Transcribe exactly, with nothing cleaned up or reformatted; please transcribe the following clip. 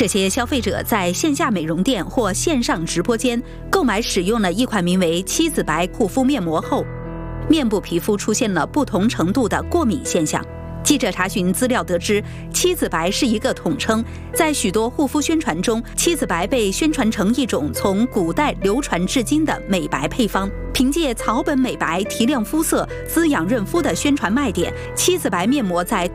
这些消费者在线下美容店或线上直播间购买使用了一款名为七子白护肤面膜后，面部皮肤出现了不同程度的过敏现象。记者查询资料得知，七子白是一个统称，在许多护肤宣传中，七子白被宣传成一种从古代流传至今的美白配方。凭借草本美白、提亮肤色、滋养润肤的宣传卖点，七子白面膜在